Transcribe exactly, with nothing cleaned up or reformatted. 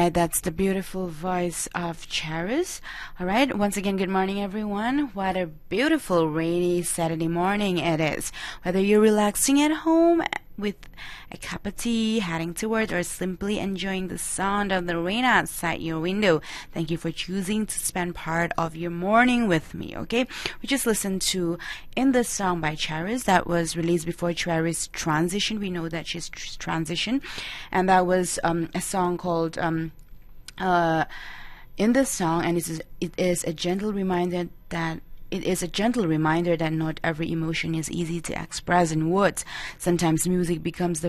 right, that's the beautiful voice of Charis. All right, once again, good morning, everyone. What a beautiful rainy Saturday morning it is. Whether you're relaxing at home with a cup of tea, heading to work, or simply enjoying the sound of the rain outside your window, thank you for choosing to spend part of your morning with me, okay? We just listened to In the Song by Charis that was released before Charis transition. We know that she's tr- transitioned, and that was um, a song called um, uh, In the Song, and it is, it is a gentle reminder that It is a gentle reminder that not every emotion is easy to express in words. Sometimes music becomes the